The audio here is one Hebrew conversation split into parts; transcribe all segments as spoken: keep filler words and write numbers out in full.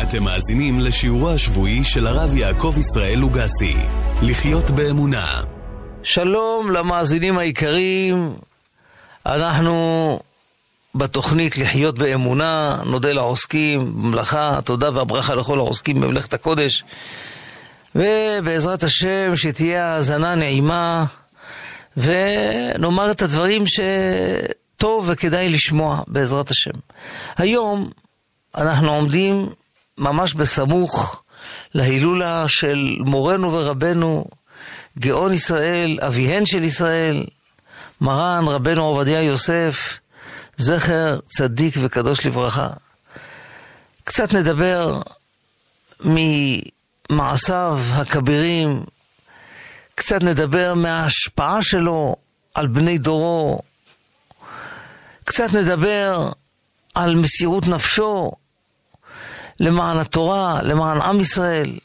אתם מאזינים לשיעורו השבועי של הרב יעקב ישראל לוגסי, לחיות באמונה. שלום למאזינים היקרים, אנחנו בתוכנית לחיות באמונה, נודה לעוסקים במלאכה, תודה והברכה לכל העוסקים במלאכת הקודש, ובעזרת השם שתהיה האזנה נעימה, ונאמר את הדברים שטוב וכדאי לשמוע בעזרת השם. היום אנחנו עומדים ממש בסמוך להילולה של מורנו ורבנו, גאון ישראל, אביהן של ישראל, מרן רבנו עובדיה יוסף, זכר צדיק וקדוש לברכה. קצת נדבר ממעשיו הכבירים, קצת נדבר מההשפעה שלו על בני דורו, קצת נדבר על מסירות נפשו למען התורה, למען עם ישראל.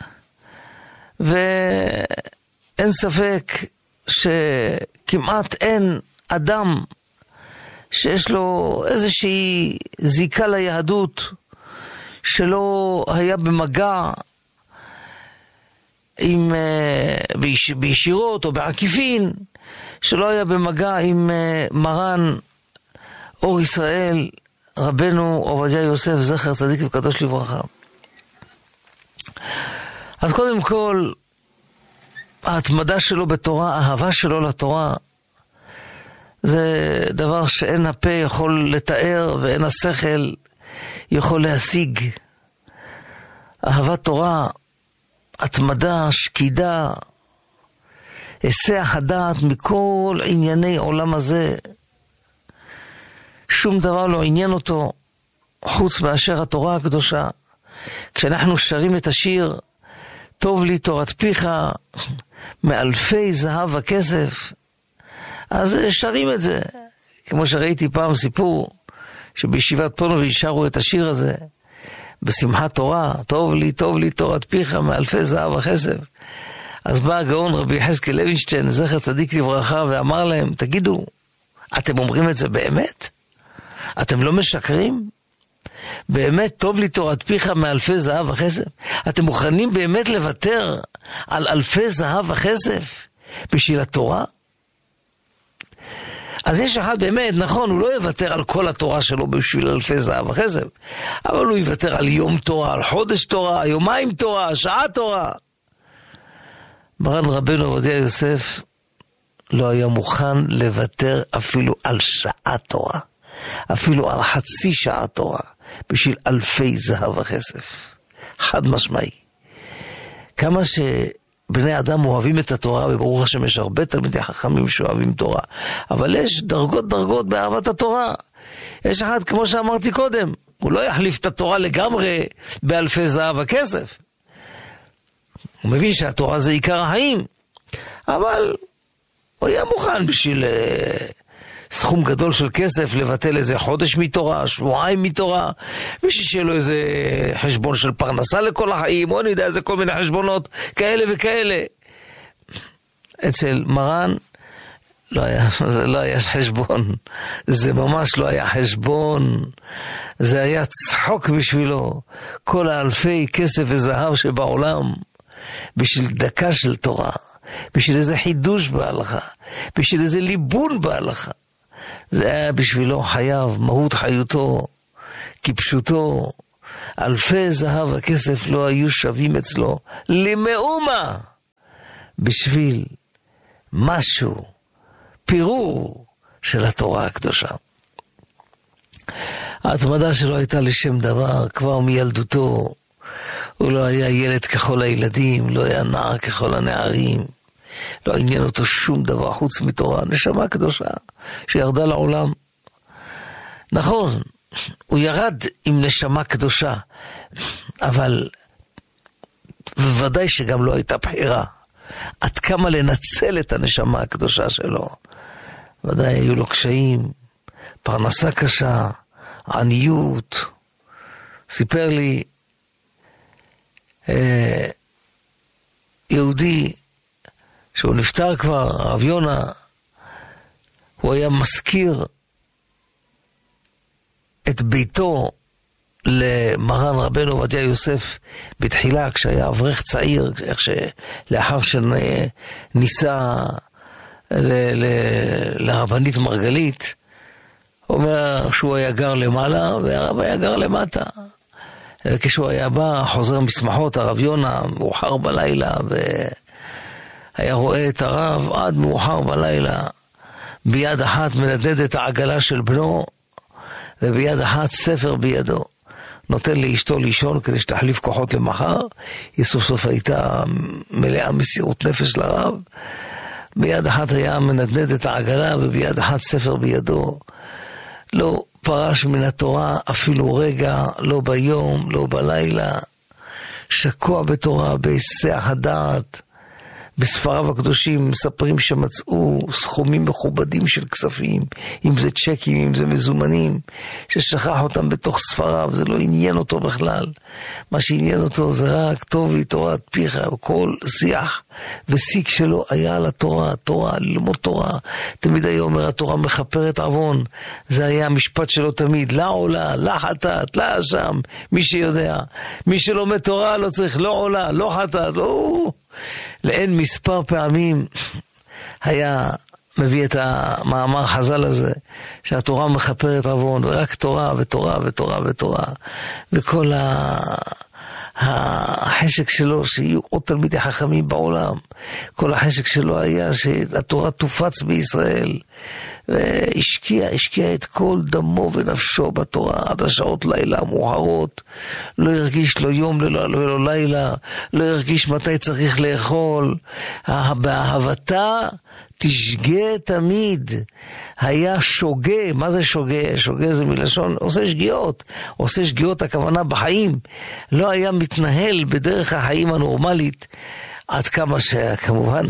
ואין ספק שכמעט אין אדם שיש לו איזושהי זיקה ליהדות שלא היה במגע עם, בישירות או בעקיפין, שלא היה במגע עם מרן אור ישראל, רבנו עובדיה יוסף, זכר צדיק וקדוש לברכה. אז קודם כל, ההתמדה שלו בתורה, האהבה שלו לתורה, זה דבר שאין הפה יכול לתאר ואין השכל יכול להשיג. אהבת תורה, התמדה, שקידה, היסח הדעת מכל ענייני עולם הזה. שום דבר לא עניין אותו חוץ מאשר התורה הקדושה. כשאנחנו שרים את השיר טוב לי תורת פיך מאלפי זהב וכסף, אז שרים את זה. כמו שראיתי פעם סיפור שבישיבת פונו שרו את השיר הזה בשמחת תורה, טוב לי טוב לי תורת פיך מאלפי זהב וכסף. אז בא הגאון רבי יחזקאל לוינשטיין, זכר צדיק לברכה, ואמר להם, תגידו, אתם אומרים את זה באמת? אתם לא משקרים? באמת טוב לי תורת פיך מאלפי זהב וכסף? אתם מוכנים באמת לוותר על אלפי זהב וכסף בשביל התורה? אז יש אחד באמת, נכון, הוא לא יוותר על כל התורה שלו בשביל אלפי זהב וכסף, אבל הוא יוותר על יום תורה, על חודש תורה, יומיים תורה, שעה תורה. מרן רבנו עובדיה יוסף לא היה מוכן לוותר אפילו על שעה תורה, אפילו על חצי שעה תורה, בשביל אלפי זהב וכסף. חד משמעי. כמה שבני אדם אוהבים את התורה, וברוך השם יש הרבה תלמידי חכמים שאוהבים תורה, אבל יש דרגות דרגות באהבת התורה. יש אחד, כמו שאמרתי קודם, הוא לא יחליף את התורה לגמרי באלפי זהב וכסף. הוא מבין שהתורה זה עיקר החיים, אבל הוא היה מוכן בשביל סכום גדול של כסף לבטל איזה חודש מתורה, שבועיים מתורה, בשביל שיהיה לו איזה חשבון של פרנסה לכל החיים, או אני יודע איזה כל מיני חשבונות כאלה וכאלה. אצל מרן לא היה, זה לא היה חשבון, זה ממש לא היה חשבון, זה היה צחוק בשבילו. כל האלפי כסף וזהב שבעולם בשביל דקה של תורה, בשביל איזה חידוש בהלכה, בשביל איזה ליבון בהלכה, זה היה בשבילו חייו, מהות חיותו, כפשוטו. אלפי זהב וכסף לא היו שווים אצלו למאומה בשביל משהו, פירור של התורה הקדושה. ההתמדה שלו הייתה לשם דבר. כבר מילדותו הוא לא היה ילד ככל הילדים, לא היה נער ככל הנערים, לא עניין אותו שום דבר חוץ מתורה, נשמה קדושה שירדה לעולם. נכון, הוא ירד עם נשמה קדושה, אבל בוודאי שגם לא הייתה בחירה עד כמה לנצל את הנשמה הקדושה שלו. ודאי היו לו קשיים, פרנסה קשה, עניות. סיפר לי אה, יהודי שהוא נפטר כבר, הרב יונה, הוא היה מזכיר את ביתו למרן רבנו עובדיה יוסף בתחילה, כשהיה אברך צעיר, איך שלאחר שניסה ל- ל- לרבנית מרגלית, אומר שהוא היה גר למעלה והרב היה גר למטה. וכשהוא היה בא, חוזר משמחות, הרב יונה, מאוחר בלילה, והיה רואה את הרב עד מאוחר בלילה, ביד אחת מנדנד את העגלה של בנו, וביד אחת ספר בידו. נותן לאשתו לישון כדי שתחליף כוחות למחר. היא סוף סוף הייתה מלאה מסירות נפש לרב. ביד אחת היה מנדנד את העגלה, וביד אחת ספר בידו. לא פרש מן התורה אפילו רגע, לא ביום, לא בלילה. שקוע בתורה, בהיסח הדעת. בספריו הקדושים מספרים שמצאו סכומים מכובדים של כספים, אם זה צ'קים, אם זה מזומנים, ששכח אותם בתוך ספריו. זה לא עניין אותו בכלל. מה שעניין אותו זה רק טוב לי תורת פיך, וכל שיח וסיק שלו היה על התורה, תורה, ללמוד תורה. תמיד היה אומר, התורה מכפרת עוון. זה היה המשפט שלו תמיד, לא עולה, לא חטאת, לא אשם, מי שיודע. מי שלומד תורה לא צריך, לא עולה, לא חטאת, לא... לאין מספר פעמים היה מביא את המאמר חז"ל הזה, שהתורה מכפרת עוון, ורק תורה ותורה ותורה ותורה, וכל החשק שלו שיהיו עוד תלמידי חכמים בעולם. כל החשק שלו היה שהתורה תופץ בישראל, והשקיע, השקיע את כל דמו ונפשו בתורה עד השעות לילה המאוחרות. לא הרגיש לו יום ולא לילה, לא הרגיש מתי צריך לאכול. באהבתה תשגה תמיד. היה שוגה. מה זה שוגה? שוגה זה מלשון עושה שגיאות. עושה שגיאות הכוונה בחיים. לא היה מתנהל בדרך החיים הנורמלית, עד כמה שכמובן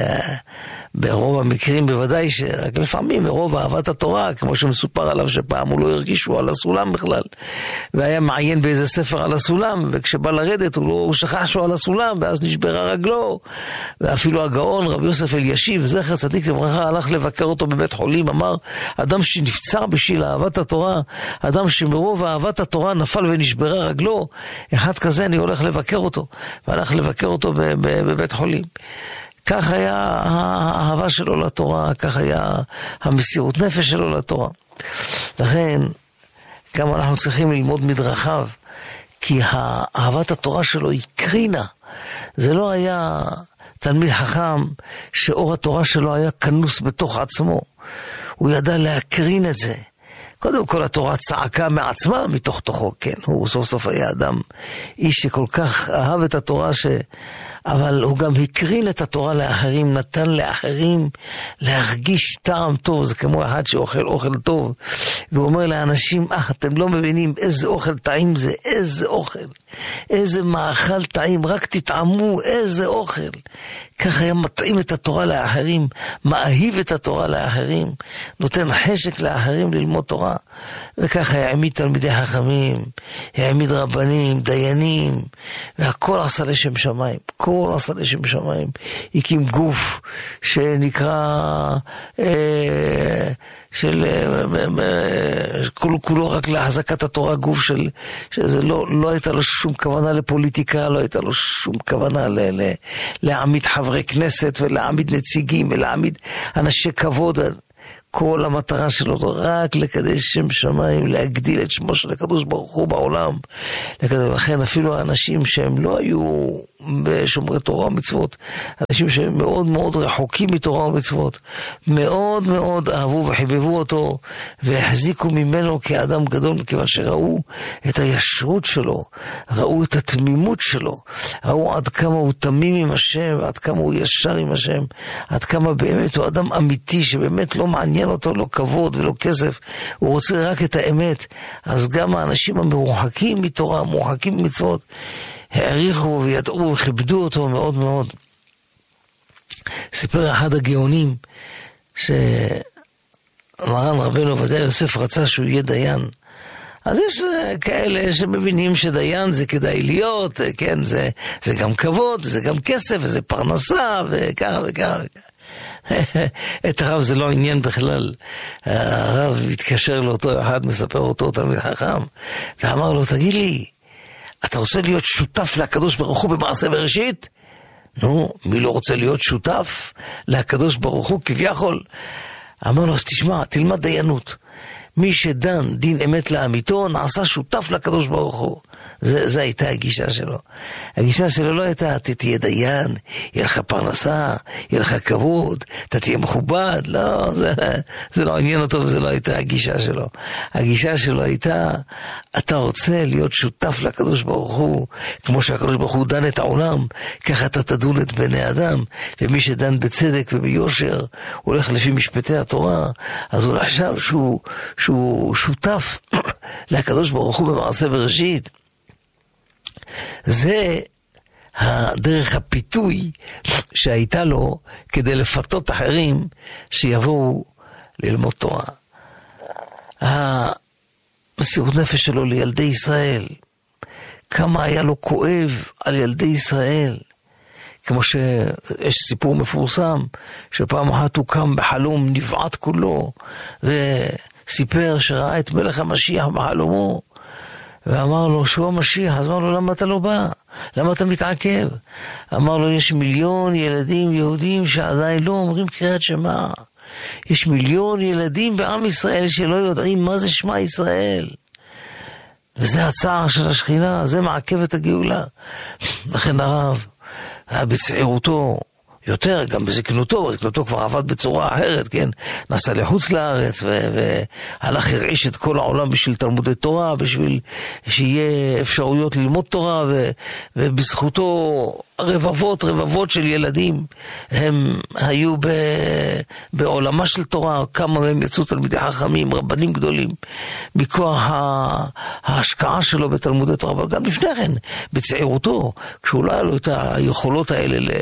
ברוב המקרים בוודאי שרק לפעמים ברוב אהבת התורה, כמו שמסופר עליו שפעם הוא לא הרגיש שהוא על הסולם בכלל, והיה מעיין באיזה ספר על הסולם, וכשבא לרדת הוא, לא, הוא שכח שהוא על הסולם, ואז נשברה רגלו. ואפילו הגאון רבי יוסף אלישיב זכר צדיק לברכה הלך לבקר אותו בבית חולים, אמר, אדם שנפצע בשביל אהבת התורה, אדם שמרוב אהבת התורה נפל ונשברה רגלו, אחד כזה אני הולך לבקר אותו, והלך לבקר אותו בבית חולים. כך היה האהבה שלו לתורה, כך היה המסירות נפש שלו לתורה. לכן גם אנחנו צריכים ללמוד מדרכיו, כי אהבת התורה שלו היא קרינה. זה לא היה תלמיד חכם שאור התורה שלו היה כנוס בתוך עצמו. הוא ידע להקרין את זה. קודם כל התורה צעקה מעצמה מתוך תוכו, כן. הוא סוף סוף היה אדם, איש שכל כך אהב את התורה ש... אבל הוא גם הקרין את התורה לאחרים, נתן לאחרים להרגיש טעם טוב. זה כמו אחד שאוכל אוכל טוב, והוא אומר לאנשים, אה, אתם לא מבינים איזה אוכל טעים זה, איזה אוכל, איזה מאכל טעים, רק תטעמו איזה אוכל. כך היה מטעים את התורה לאחרים, מאהיב את התורה לאחרים, נותן חשק לאחרים ללמוד תורה. וככה העמיד תלמידי חכמים, העמיד רבנים, דיינים, והכל עשה לשם שמיים, כל עשה לשם שמיים. הקים גוף שנקרא אה, של אה, כולו, כולו רק להחזקת התורה, גוף של, שזה לא, לא הייתה לו שום כוונה לפוליטיקה, לא הייתה לו שום כוונה ל, ל, להעמיד חברי כנסת ולהעמיד נציגים ולהעמיד אנשי כבוד. כל המטרה שלו רק לקדש שם שמיים, להגדיל את שמו של הקדוש ברוך הוא בעולם. לכן אפילו האנשים שהם לא היו בשומרי תורה ומצוות, אנשים שהם מאוד מאוד רחוקים מתורה ומצוות, מאוד מאוד אהבו וחיבבו אותו והחזיקו ממנו כאדם גדול, מכיוון שראו את הישרות שלו, ראו את התמימות שלו, ראו עד כמה הוא תמים עם השם, עד כמה הוא ישר עם השם, עד כמה באמת הוא אדם אמיתי שבאמת לא מעניין אותו לא כבוד ולא כסף, הוא רוצה רק את האמת. אז גם האנשים המרוחקים מתורה, המרוחקים ממצוות, העריכו וידעו וכיבדו אותו מאוד מאוד. סיפר אחד הגאונים שמרן רבנו עובדיה יוסף רצה שהוא יהיה דיין. אז יש כאלה שמבינים שדיין זה כדאי להיות, כן, זה, זה גם כבוד, זה גם כסף, וזה פרנסה, וככה וככה וככה. את הרב זה לא עניין בכלל. הרב התקשר לאותו אחד, מספר אותו תלמיד חכם, ואמר לו, תגיד לי, אתה רוצה להיות שותף לקדוש ברוך הוא במעשה בראשית? נו, מי לא רוצה להיות שותף לקדוש ברוך הוא כביכול? אמר לו, אז תשמע, תלמד דיינות. מי שדן דין אמת לאמיתו, נעשה שותף לקדוש ברוך הוא. זה, זה הייתה הגישה שלו. הגישה שלו לא הייתה, אתה תהיה דיין, יהיה לך פרנסה, יהיה לך כבוד, אתה תהיה מכובד. לא, זה, זה לא עניין אותו, וזה לא הייתה הגישה שלו. הגישה שלו הייתה, אתה רוצה להיות שותף לקדוש ברוך הוא, כמו שהקדוש ברוך הוא דן את העולם, ככה אתה תדון את בני אדם, ומי שדן בצדק וביושר, הולך לפי משפטי התורה, אז הוא נחשב שהוא, שהוא שותף לקדוש ברוך הוא במעשה בראשית. זה הדרך הפיתוי שהייתה לו כדי לפתות אחרים שיבואו ללמוד תורה. המסירות נפש שלו לילדי ישראל, כמה היה לו כואב על ילדי ישראל, כמו שיש סיפור מפורסם שפעם אחת הוא קם בחלום נבעט כולו וסיפר שראה את מלך המשיח בחלומו, ואמר לו שהוא המשיח. אז אמר לו, למה אתה לא בא? למה אתה מתעכב? אמר לו, יש מיליון ילדים יהודים שעדיין לא אומרים קריאת שמע. יש מיליון ילדים בעם ישראל שלא יודעים מה זה שמע ישראל. וזה הצער של השכינה, זה מעכב את הגאולה. לכן הרב היה בצעירותו יותר, גם בזקנותו, בזקנותו כבר עבד בצורה אחרת, כן? נסע לחוץ לארץ והלך הרעיש את כל העולם בשביל תלמודי תורה, בשביל שיהיה אפשרויות ללמוד תורה, ו, ובזכותו רבבות רבבות של ילדים הם היו ב, בעולמה של תורה. כמה מהם יצאו תלמידי חכמים, רבנים גדולים, מכוח ההשקעה שלו בתלמודי תורה. אבל גם לפני כן, בצעירותו, כשהוא לא היה לו את היכולות האלה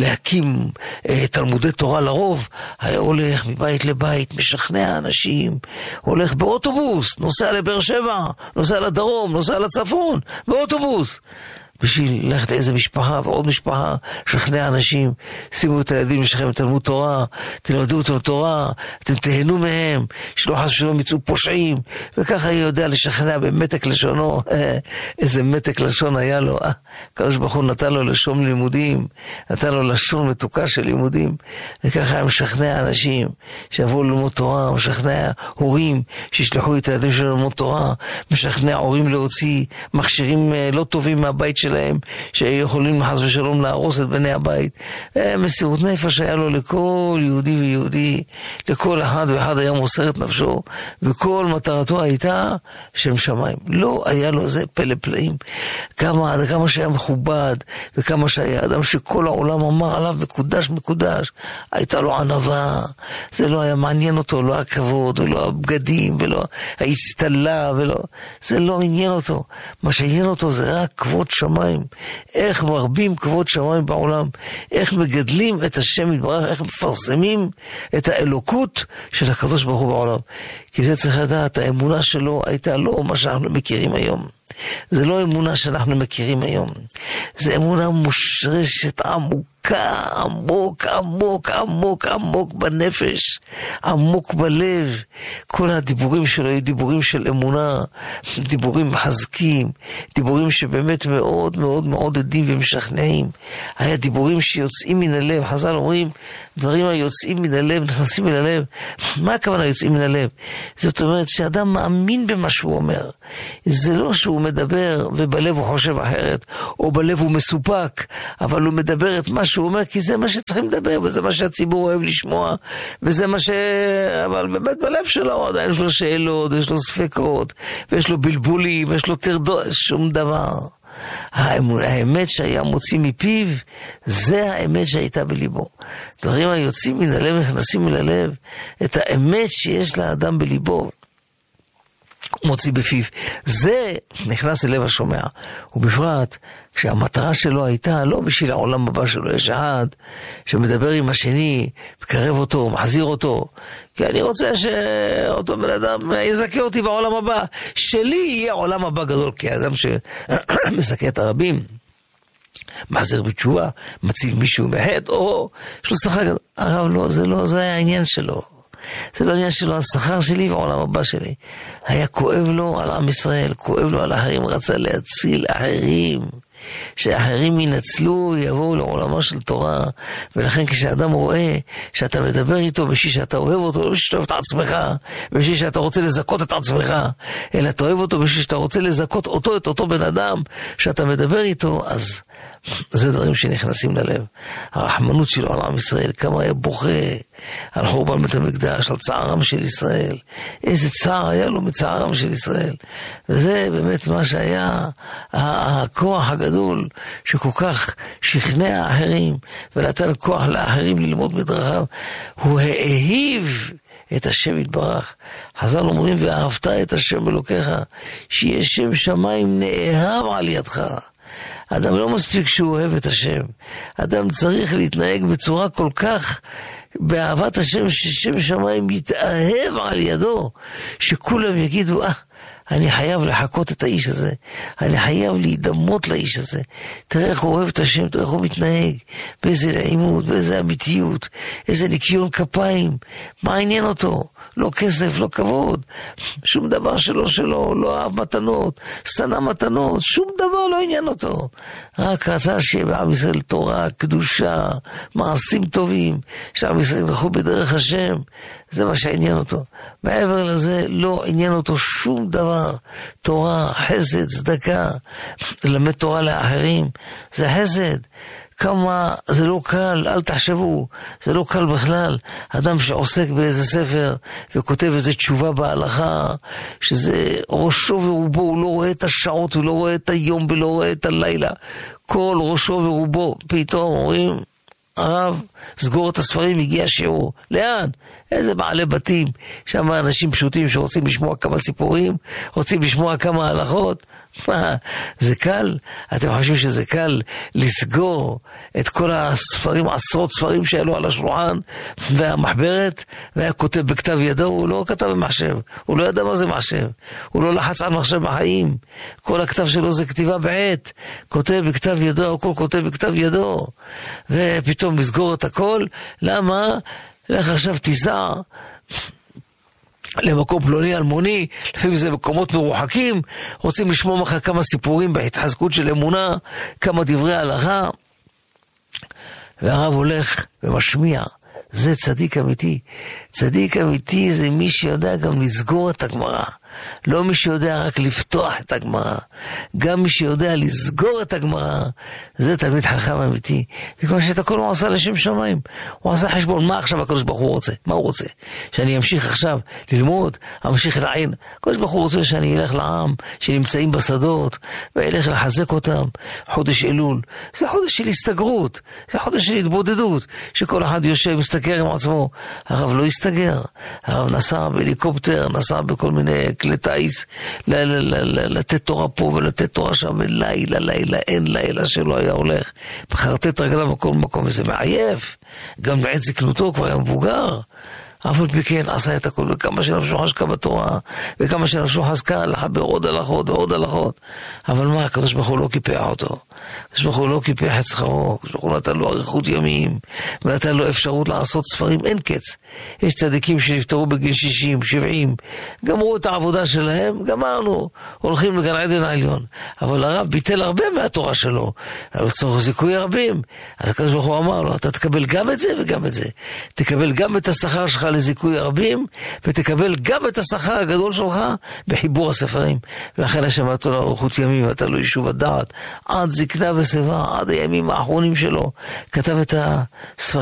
להקים תלמודי תורה לרוב, היה הולך מבית לבית, משכנע אנשים, הולך באוטובוס, נוסע לבאר שבע, נוסע לדרום, נוסע לצפון, באוטובוס, בשביל ללכת לאיזה משפחה ועוד משפחה, שכנע אנשים, שימו את הילדים שלכם תלמוד תורה, תלמדו אותם תורה, אתם תהנו מהם, שלא חס ושלום יצאו פושעים, וככה היא יודע לשכנע במתק לשונו. איזה מתק לשון היה לו, אה, הקדוש ברוך הוא נתן לו לשון לימודים, נתן לו לשון מתוקה של לימודים, וככה היה משכנע אנשים שיבואו ללמוד תורה, משכנע הורים שישלחו את הילדים שלהם ללמוד תורה, משכנע הורים להוציא מכשירים לא טובים מהבית שלהם, שלהם, שיכולים חס ושלום להרוס את בני הבית. מסירות נפש היה לו לכל יהודי ויהודי, לכל אחד ואחד היה מוסר את נפשו, וכל מטרתו הייתה שם שמיים. לא היה לו זה פלא פלאים. כמה, כמה שהיה מכובד, וכמה שהיה אדם שכל העולם אמר עליו מקודש מקודש, הייתה לו ענווה. זה לא היה מעניין אותו, לא הכבוד, ולא הבגדים, ולא ההצטלה, ולא, זה לא עניין אותו. מה שעניין אותו זה רק כבוד שמיים. איך מרבים כבוד שמיים בעולם, איך מגדלים את השם יתברך, איך מפרסמים את האלוקות של הקדוש ברוך הוא בעולם. כי זה צריך לדעת, האמונה שלו הייתה לא מה שאנחנו מכירים היום. זה לא אמונה שאנחנו מכירים היום. זה אמונה מושרשת עמוקה, עמוק, עמוק, עמוק, עמוק בנפש, עמוק בלב. כל הדיבורים שלו היו דיבורים של אמונה, דיבורים מחזקים, דיבורים שבאמת מאוד מאוד מעודדים ומשכנעים. היה דיבורים שיוצאים מן הלב. חז"ל אומרים, דברים היוצאים מן הלב נכנסים מן הלב. מה הכוונה יוצאים מן הלב? זאת אומרת שאדם מאמין במה שהוא אומר. זה לא שהוא מדבר ובלב הוא חושב אחרת, או בלב הוא מסופק, אבל הוא מדבר את מה שהוא אומר, כי זה מה שצריכים לדבר, וזה מה שהציבור אוהב לשמוע, וזה מה ש... אבל באמת בלב שלו עדיין יש לו שאלות, יש לו ספקות, ויש לו בלבולים, ויש לו תרדות, שום דבר. האמת שהיה מוציא מפיו, זה האמת שהייתה בליבו. דברים היוצאים מן הלב נכנסים מן הלב, את האמת שיש לאדם בליבו מוציא בפיו. זה נכנס ללב השומע. ובפרט כשהמטרה שלו הייתה לא בשביל העולם הבא שלו. יש אחד שמדבר עם השני, מקרב אותו, מחזיר אותו, כי אני רוצה שאותו בן אדם יזכה אותי בעולם הבא, שלי יהיה עולם הבא גדול. כי האדם שמזכה את הרבים מחזיר בתשובה, מציל מישהו מחטא, או יש לו שכר גדול. הרב לא, זה לא, זה היה העניין שלו. זה לא עניין שלו, השכר שלי ועולם הבא שלי. היה כואב לו על עם ישראל, כואב לו על אחרים, רצה להציל אחרים. שאחרים ינצלו, יבואו לעולמה של תורה. ולכן כשאדם רואה שאתה מדבר איתו בשביל שאתה אוהב אותו, לא בשביל שאתה אוהב את עצמך, בשביל שאתה רוצה לזכות את עצמך, אלא אתה אוהב אותו בשביל שאתה רוצה לזכות אותו, את אותו בן אדם שאתה מדבר איתו, אז זה דברים שנכנסים ללב. הרחמנות שלו על עם ישראל, כמה היה בוכה על חורבן בית המקדש, על צערם של ישראל. איזה צער היה לו מצערם של ישראל. וזה באמת מה שהיה הכוח הגדול שכל כך שכנע האחרים ונתן כוח לאחרים ללמוד בדרכיו. הוא האהיב את השם יתברך. חז"ל אומרים, ואהבת את השם אלוקיך, שיהיה שם שמיים נאהב על ידך. אדם לא מספיק שהוא אוהב את השם. אדם צריך להתנהג בצורה כל כך באהבת השם, ששם שמיים יתאהב על ידו, שכולם יגידו, אה, אני חייב לחכות את האיש הזה, אני חייב להידמות לאיש הזה. תראה איך הוא אוהב את השם, תראה איך הוא מתנהג, באיזה נעימות, באיזה אמיתיות, איזה ניקיון כפיים. מה העניין אותו? לא כסף, לא כבוד, שום דבר שלו שלו, לא אהב מתנות, שנא מתנות, שום דבר לא עניין אותו. רק רצה שיהיה בעם ישראל תורה, קדושה, מעשים טובים, שעם ישראל ילכו בדרך השם. זה מה שעניין אותו. מעבר לזה לא עניין אותו שום דבר. תורה, חסד, צדקה, ללמד תורה לאחרים, זה חסד. כמה זה לא קל, אל תחשבו, זה לא קל בכלל. אדם שעוסק באיזה ספר וכותב איזה תשובה בהלכה, שזה ראשו ורובו, הוא לא רואה את השעות, הוא לא רואה את היום ולא רואה את הלילה. כל ראשו ורובו, פתאום אומרים, הרב, סגור את הספרים, הגיע שיעור. לאן? איזה בעלי בתים, שם אנשים פשוטים שרוצים לשמוע כמה סיפורים, רוצים לשמוע כמה הלכות. מה, זה קל? אתם חושבים שזה קל לסגור את כל הספרים, עשרות ספרים שעלו על השולחן והמחברת, והיה כותב בכתב ידו? הוא לא כתב במחשב, הוא לא ידע מה זה מחשב, הוא לא לחץ על מחשב בחיים, כל הכתב שלו זה כתיבה בעט, כותב בכתב ידו, הכל כותב בכתב ידו, ופתאום לסגור את הכל. למה? לך עכשיו תיסע למקום פלוני אלמוני, לפעמים זה מקומות מרוחקים, רוצים לשמוע לך כמה סיפורים בהתחזקות של אמונה, כמה דברי הלכה, והרב הולך ומשמיע. זה צדיק אמיתי. צדיק אמיתי זה מי שיודע גם לסגור את הגמרא. לא מי שיודע רק לפתוח את הגמרא. גם מי שיודע לסגור את הגמרא, זה תלמיד חכם אמיתי. וכמו שאת הכל הוא עשה לשם שמיים. הוא עשה חשבון, מה עכשיו הקדוש ברוך הוא רוצה? מה הוא רוצה? שאני אמשיך עכשיו ללמוד, אמשיך לעין. הקדוש ברוך הוא רוצה שאני אלך לעם שנמצאים בשדות, ואלך לחזק אותם. חודש אלול. זה חודש של הסתגרות. זה חודש של התבודדות. שכל אחד יושב, מסתגר עם עצמו. הרב לא הסתגר. הרב נסע בהליקופטר, נסע בכל מיני כלי טייס, לתת תורה פה ולתת תורה שם, ולילה, לילה, אין לילה שלא היה הולך. בחרטט רגליו בכל מקום, וזה מעייף. גם בעת זקנותו כבר היה מבוגר. אף על פי כן עשה את הכל, וכמה שנפשו חשקה בתורה, וכמה שנפשו חזקה לחבר עוד הלכות ועוד הלכות. אבל מה, הקדוש ברוך הוא לא קיפח אותו. הקדוש ברוך הוא לא קיפח את שכרו, הקדוש ברוך הוא נתן לו אריכות ימים, ונתן לו אפשרות לעשות ספרים, אין קץ. יש צדיקים שנפטרו בגיל שישים, שבעים, גמרו את העבודה שלהם, גמרנו, הולכים לגן עדן העליון. אבל הרב ביטל הרבה מהתורה שלו, אבל צורך זיכוי רבים. אז הקדוש ברוך הוא אמר לו, אתה תקבל גם את זה וגם את זה. תקבל גם את השכר שלך לזיכוי רבים, ותקבל גם את השכר הגדול שלך בחיבור הספרים. ולכן השם נתן לו אריכות ימים, ונתן לו יישוב הדעת, עד זקנה ושיבה, עד הימים האחרונים שלו, כתב את הספרים.